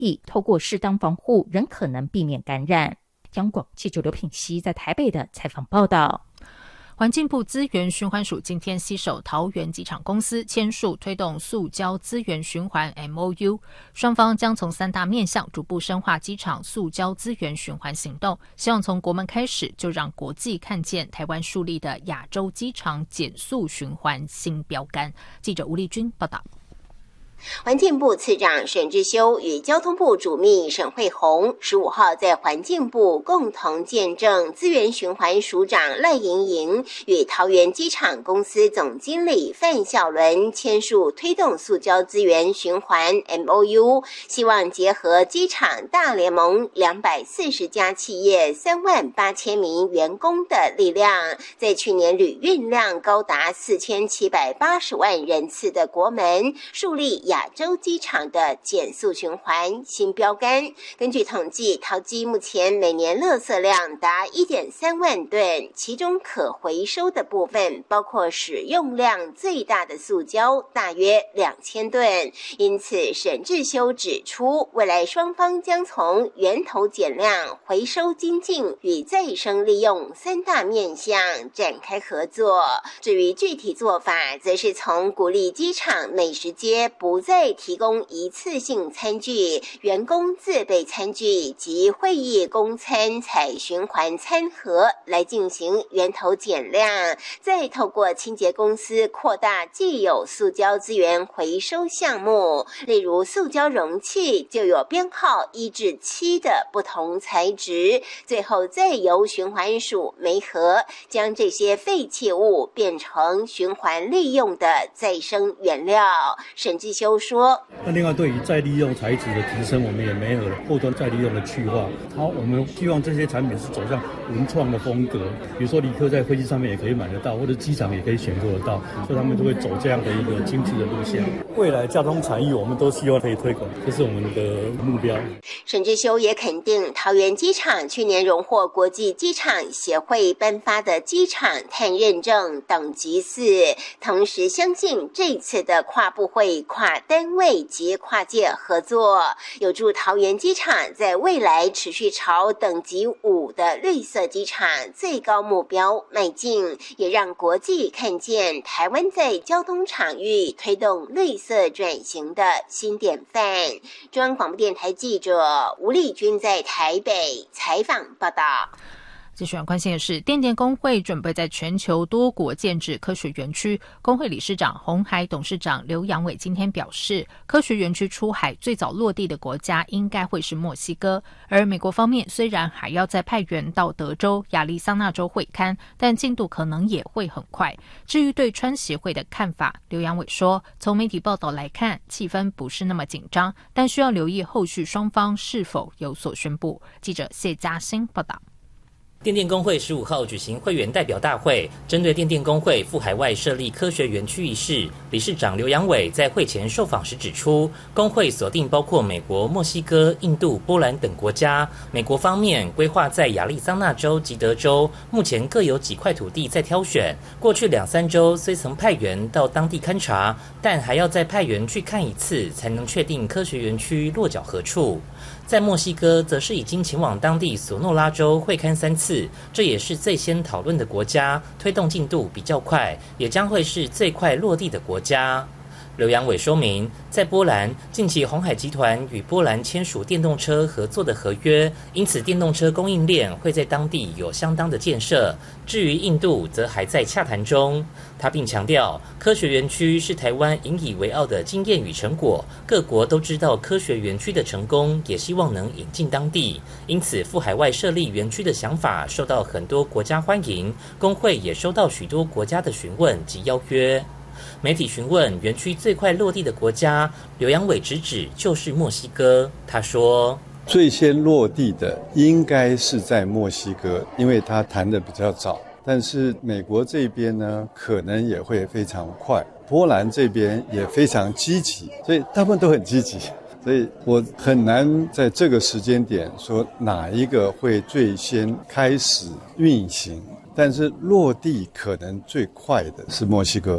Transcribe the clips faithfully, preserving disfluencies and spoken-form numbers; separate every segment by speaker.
Speaker 1: 疫，透过适当防护仍可能避免感染。央广记者刘品熙在台北的采访报道。
Speaker 2: 环境部资源循环署今天携手桃园机场公司签署推动塑胶资源循环 M O U， 双方将从三大面向逐步深化机场塑胶资源循环行动，希望从国门开始就让国际看见台湾树立的亚洲机场减塑循环新标杆。记者吴丽君报道。
Speaker 3: 环境部次长沈志修与交通部主秘沈惠宏十五号在环境部共同见证资源循环署长赖莹莹与桃园机场公司总经理范孝伦签署推动塑胶资源循环 M O U， 希望结合机场大联盟两百四十家企业三万八千名员工的力量，在去年旅运量高达四千七百八十万人次的国门，树立亚洲机场的减塑循环新标杆。根据统计，桃机目前每年垃圾量达 一点三万吨，其中可回收的部分包括使用量最大的塑胶大约两千吨。因此沈志修指出，未来双方将从源头减量、回收精进与再生利用三大面向展开合作。至于具体做法，则是从鼓励机场美食街不再提供一次性餐具，员工自备餐具及会议供餐采循环餐盒来进行源头减量，再透过清洁公司扩大既有塑胶资源回收项目，例如塑胶容器就有编号一至七的不同材质，最后再由循环署媒合，将这些废弃物变成循环利用的再生原料。沈志修说，
Speaker 4: 那另外对于再利用材质的提升，我们也没有了后端再利用的去化。好，我们希望这些产品是走向文创的风格，比如说旅客在飞机上面也可以买得到，或者机场也可以选购得到，所以他们就会走这样的一个精致的路线。未来交通产业我们都希望可以推广，这是我们的目标。
Speaker 3: 沈志修也肯定桃园机场去年荣获国际机场协会颁发的机场碳认证等级四，同时相信这次的跨部会、跨单位及跨界合作，有助桃园机场在未来持续朝等级五的绿色机场最高目标迈进，也让国际看见台湾在交通场域推动绿色转型的新典范。中央广播电台记者吴丽君在台北采访报道。
Speaker 2: 继续关心的是，电电工会准备在全球多国建制科学园区。工会理事长鸿海董事长刘扬伟今天表示，科学园区出海最早落地的国家应该会是墨西哥，而美国方面虽然还要再派员到德州、亚利桑那州会勘，但进度可能也会很快。至于对川协会的看法，刘扬伟说，从媒体报道来看，气氛不是那么紧张，但需要留意后续双方是否有所宣布。记者谢嘉欣报道。
Speaker 5: 电电工会十五号举行会员代表大会，针对电电工会赴海外设立科学园区一事，理事长刘扬伟在会前受访时指出，工会锁定包括美国、墨西哥、印度、波兰等国家，美国方面规划在亚利桑那州及德州，目前各有几块土地在挑选。过去两三周虽曾派员到当地勘察，但还要再派员去看一次，才能确定科学园区落脚何处。在墨西哥，则是已经前往当地索诺拉州会勘三次，这也是最先讨论的国家，推动进度比较快，也将会是最快落地的国家。刘扬伟说明，在波兰，近期鸿海集团与波兰签署电动车合作的合约，因此电动车供应链会在当地有相当的建设。至于印度，则还在洽谈中。他并强调，科学园区是台湾引以为傲的经验与成果，各国都知道科学园区的成功，也希望能引进当地。因此，赴海外设立园区的想法受到很多国家欢迎，工会也收到许多国家的询问及邀约。媒体询问园区最快落地的国家，刘扬伟直指就是墨西哥。他说，
Speaker 6: 最先落地的应该是在墨西哥，因为他谈得比较早，但是美国这边呢，可能也会非常快，波兰这边也非常积极，所以他们都很积极，所以我很难在这个时间点说哪一个会最先开始运行，但是落地可能最快的是墨西哥。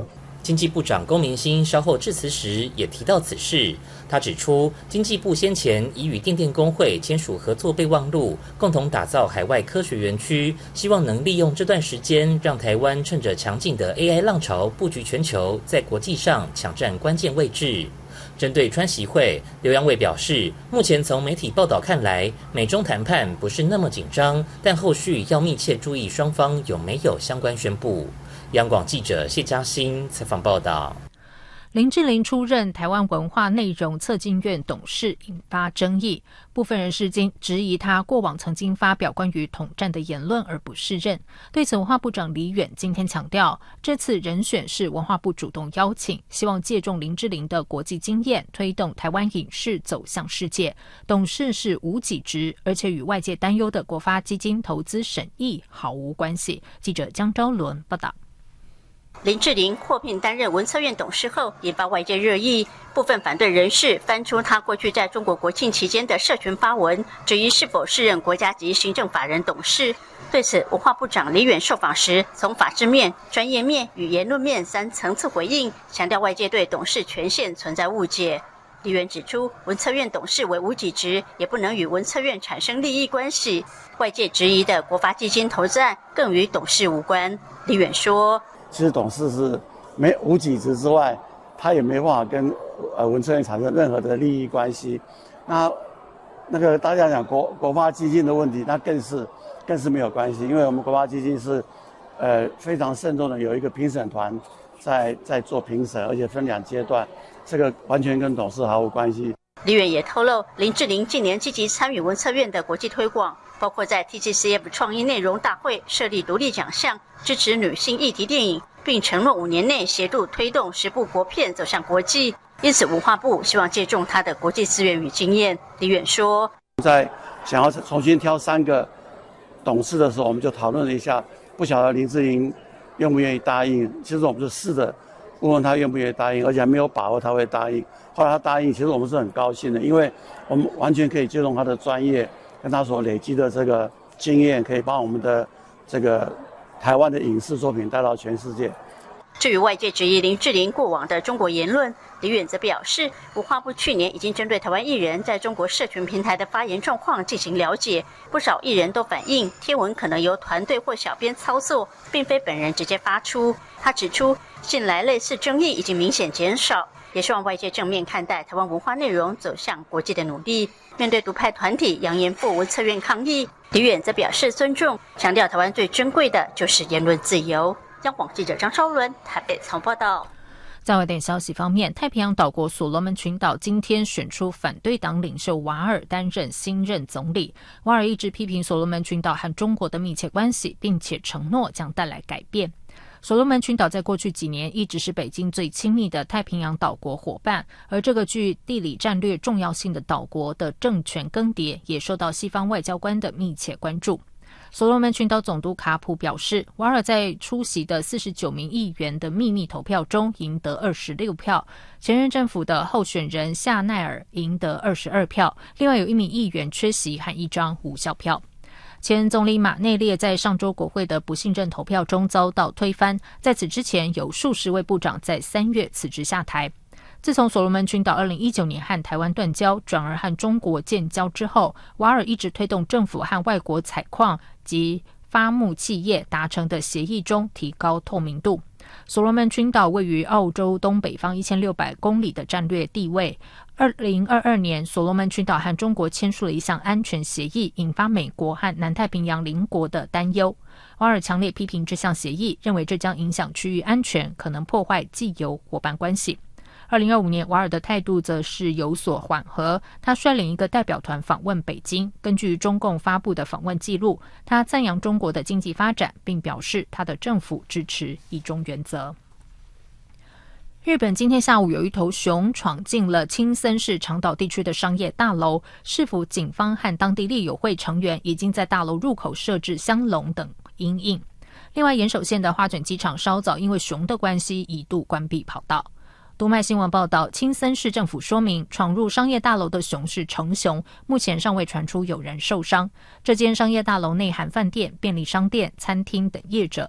Speaker 5: 经济部长龚明鑫稍后致辞时也提到此事。他指出，经济部先前已与电电工会签署合作备忘录，共同打造海外科学园区，希望能利用这段时间，让台湾趁着强劲的 A I 浪潮布局全球，在国际上抢占关键位置。针对川习会，刘扬伟表示，目前从媒体报道看来，美中谈判不是那么紧张，但后续要密切注意双方有没有相关宣布。央广记者谢嘉欣采访报道。
Speaker 2: 林志玲出任台湾文化内容策进院董事，引发争议。部分人士经质疑他过往曾经发表关于统战的言论而不适任。对此，文化部长李远今天强调，这次人选是文化部主动邀请，希望借重林志玲的国际经验，推动台湾影视走向世界。董事是无给职，而且与外界担忧的国发基金投资审议毫无关系。记者江昭伦报道。
Speaker 7: 林志玲获聘担任文策院董事后，引发外界热议。部分反对人士翻出他过去在中国国庆期间的社群发文，质疑是否适任国家级行政法人董事。对此，文化部长李远受访时，从法制面、专业面与言论面三层次回应，强调外界对董事权限存在误解。李远指出，文策院董事为无给职，也不能与文策院产生利益关系。外界质疑的国发基金投资案更与董事无关。李远说，
Speaker 8: 其实董事是没无给职之外，他也没办法跟呃文策院产生任何的利益关系。那那个大家讲国国发基金的问题，那更是更是没有关系，因为我们国发基金是呃非常慎重的，有一个评审团在在做评审，而且分两阶段，这个完全跟董事毫无关系。
Speaker 7: 李远也透露，林志玲近年积极参与文策院的国际推广，包括在 T G C F 创意内容大会设立独立奖项，支持女性议题电影，并承诺五年内协助推动十部国片走向国际。因此，文化部希望借重他的国际资源与经验。李远说，
Speaker 8: 在想要重新挑三个董事的时候，我们就讨论了一下，不晓得林志玲愿不愿意答应。其实我们就试着问问他愿不愿意答应，而且还没有把握他会答应。后来他答应，其实我们是很高兴的，因为我们完全可以借重他的专业跟他所累积的这个经验，可以帮我们的这个台湾的影视作品带到全世界。
Speaker 7: 至于外界质疑林志玲过往的中国言论，李远则表示，文化部去年已经针对台湾艺人在中国社群平台的发言状况进行了解，不少艺人都反映贴文可能由团队或小编操作，并非本人直接发出。他指出，近来类似争议已经明显减少，也希望外界正面看待台湾文化内容走向国际的努力。面对独派团体扬言赴文策院抗议，李远则表示尊重，强调台湾最珍贵的就是言论自由。央广记者张昭伦台北采访报道。
Speaker 2: 在外电消息方面，太平洋岛国所罗门群岛今天选出反对党领袖瓦尔担任新任总理。瓦尔一直批评所罗门群岛和中国的密切关系，并且承诺将带来改变。所罗门群岛在过去几年一直是北京最亲密的太平洋岛国伙伴，而这个具地理战略重要性的岛国的政权更迭也受到西方外交官的密切关注。所罗门群岛总督卡普表示，瓦尔在出席的四十九名议员的秘密投票中赢得二十六票，前任政府的候选人夏奈尔赢得二十二票，另外有一名议员缺席和一张无效票。前总理马内列在上周国会的不信任投票中遭到推翻，在此之前有数十位部长在三月辞职下台。自从所罗门群岛二零一九年和台湾断交，转而和中国建交之后，瓦尔一直推动政府和外国采矿及发木企业达成的协议中提高透明度。所罗门群岛位于澳洲东北方一千六百公里的战略地位。二零二二年，所罗门群岛和中国签署了一项安全协议，引发美国和南太平洋邻国的担忧。瓦尔强烈批评这项协议，认为这将影响区域安全，可能破坏既有伙伴关系。二零二五年，瓦尔的态度则是有所缓和，他率领一个代表团访问北京。根据中共发布的访问记录，他赞扬中国的经济发展，并表示他的政府支持一中原则。日本今天下午有一头熊闯进了青森市长岛地区的商业大楼，市府警方和当地立友会成员已经在大楼入口设置香笼等因应。另外，岩手县的花卷机场稍早因为熊的关系一度关闭跑道。读卖新闻报道，青森市政府说明，闯入商业大楼的熊是成熊，目前尚未传出有人受伤。这间商业大楼内含饭店、便利商店、餐厅等业者。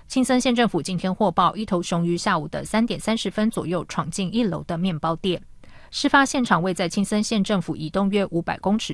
Speaker 2: 青森县政府今天获报，一头雄于下午的三点三十分左右闯进一楼的面包店。事发现场位在青森县政府以东约五百公尺